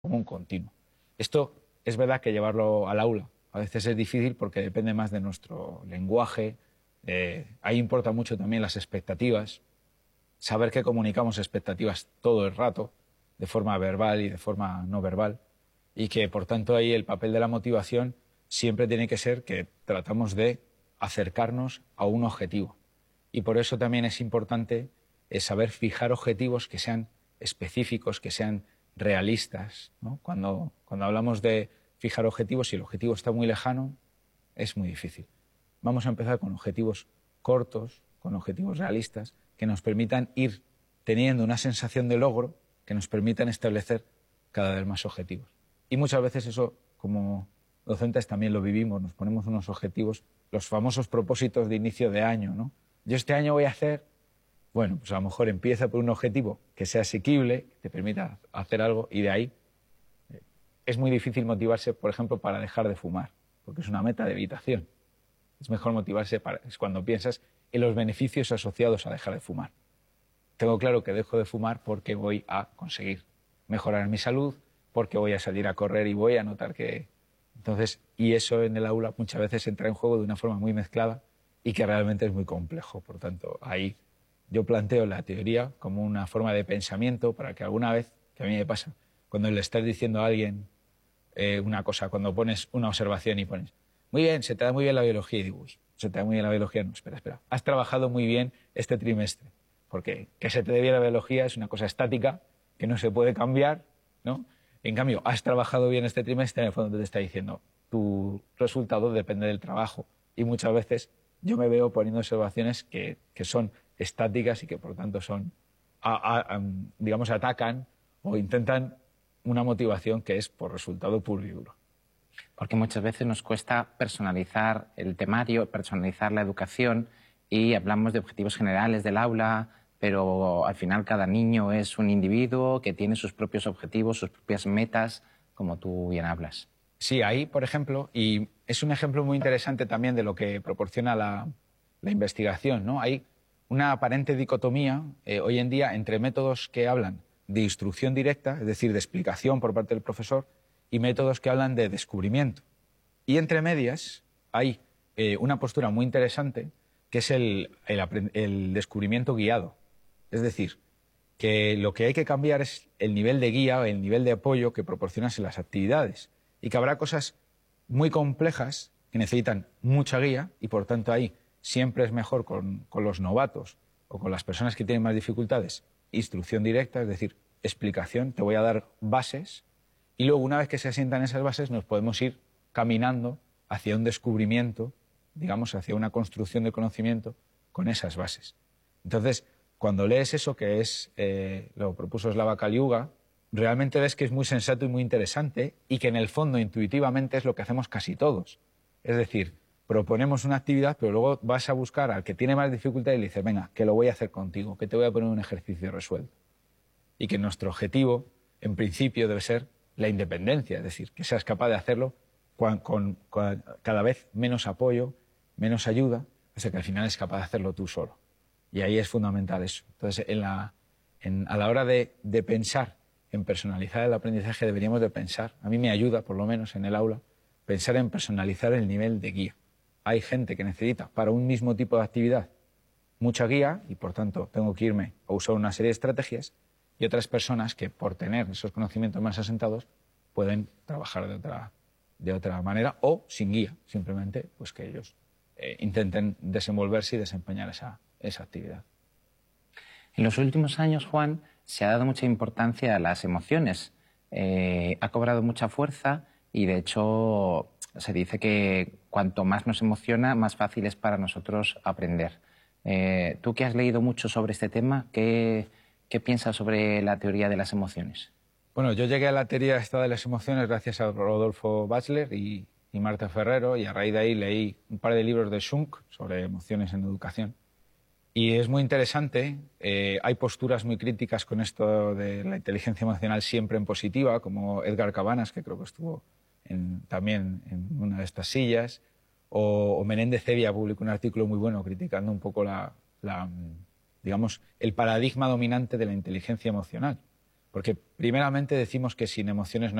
como un continuo. Esto es verdad que llevarlo al aula a veces es difícil porque depende más de nuestro lenguaje. Ahí importa mucho también las expectativas, saber que comunicamos expectativas todo el rato, de forma verbal y de forma no verbal, y que por tanto ahí el papel de la motivación siempre tiene que ser que tratamos de acercarnos a un objetivo. Y por eso también es importante saber fijar objetivos que sean específicos, que sean realistas, ¿no? Cuando hablamos de fijar objetivos, si el objetivo está muy lejano, es muy difícil. Vamos a empezar con objetivos cortos, con objetivos realistas, que nos permitan ir teniendo una sensación de logro, que nos permitan establecer cada vez más objetivos. Y muchas veces eso, como docentes, también lo vivimos, nos ponemos unos objetivos, los famosos propósitos de inicio de año, ¿no? Yo este año voy a hacer, bueno, pues a lo mejor empieza por un objetivo que sea asequible, que te permita hacer algo, y de ahí es muy difícil motivarse, por ejemplo, para dejar de fumar, porque es una meta de evitación. Es mejor motivarse es cuando piensas en los beneficios asociados a dejar de fumar. Tengo claro que dejo de fumar porque voy a conseguir mejorar mi salud, porque voy a salir a correr y voy a notar que... Entonces, y eso en el aula muchas veces entra en juego de una forma muy mezclada y que realmente es muy complejo. Por tanto, ahí yo planteo la teoría como una forma de pensamiento para que alguna vez, que a mí me pasa, cuando le estás diciendo a alguien una cosa, cuando pones una observación y pones, muy bien, se te da muy bien la biología, y digo, uy, se te da muy bien la biología, no, espera, has trabajado muy bien este trimestre, porque que se te dé bien la biología es una cosa estática, que no se puede cambiar, ¿no? En cambio, has trabajado bien este trimestre, en el fondo te está diciendo, tu resultado depende del trabajo, y muchas veces yo me veo poniendo observaciones que son estáticas y que por tanto son, digamos, atacan o intentan una motivación que es por resultado puro y duro. Porque muchas veces nos cuesta personalizar el temario, personalizar la educación y hablamos de objetivos generales del aula, pero al final cada niño es un individuo que tiene sus propios objetivos, sus propias metas, como tú bien hablas. Sí, ahí, por ejemplo, y es un ejemplo muy interesante también de lo que proporciona la investigación, ¿no? Hay una aparente dicotomía hoy en día entre métodos que hablan de instrucción directa, es decir, de explicación por parte del profesor, y métodos que hablan de descubrimiento. Y entre medias hay una postura muy interesante que es el descubrimiento guiado. Es decir, que lo que hay que cambiar es el nivel de guía, el nivel de apoyo que proporcionas en las actividades. Y que habrá cosas muy complejas que necesitan mucha guía y por tanto ahí siempre es mejor con los novatos o con las personas que tienen más dificultades, instrucción directa, es decir, explicación, te voy a dar bases y luego una vez que se asientan esas bases nos podemos ir caminando hacia un descubrimiento, digamos, hacia una construcción de conocimiento con esas bases. Entonces, cuando lees eso, que es lo propuso Slava Kaliuga, realmente ves que es muy sensato y muy interesante y que en el fondo intuitivamente es lo que hacemos casi todos. Es decir, proponemos una actividad, pero luego vas a buscar al que tiene más dificultad y le dices, venga, que lo voy a hacer contigo, que te voy a poner un ejercicio resuelto. Y que nuestro objetivo, en principio, debe ser la independencia, es decir, que seas capaz de hacerlo con cada vez menos apoyo, menos ayuda, hasta que al final es capaz de hacerlo tú solo. Y ahí es fundamental eso. Entonces, a la hora de pensar en personalizar el aprendizaje, deberíamos de pensar, a mí me ayuda, por lo menos en el aula, pensar en personalizar el nivel de guía. Hay gente que necesita para un mismo tipo de actividad mucha guía y, por tanto, tengo que irme a usar una serie de estrategias y otras personas que, por tener esos conocimientos más asentados, pueden trabajar de otra manera o sin guía, simplemente pues que ellos intenten desenvolverse y desempeñar esa actividad. En los últimos años, Juan, se ha dado mucha importancia a las emociones. Ha cobrado mucha fuerza y, de hecho, se dice que cuanto más nos emociona, más fácil es para nosotros aprender. Tú que has leído mucho sobre este tema, ¿qué piensas sobre la teoría de las emociones? Bueno, yo llegué a la teoría esta de las emociones gracias a Rodolfo Bachler y Marta Ferrero, y a raíz de ahí leí un par de libros de Schunk sobre emociones en educación. Y es muy interesante, hay posturas muy críticas con esto de la inteligencia emocional siempre en positiva, como Edgar Cabanas, que creo que estuvo también en una de estas sillas, o Menéndez Zevia publicó un artículo muy bueno criticando un poco digamos, el paradigma dominante de la inteligencia emocional. Porque primeramente decimos que sin emociones no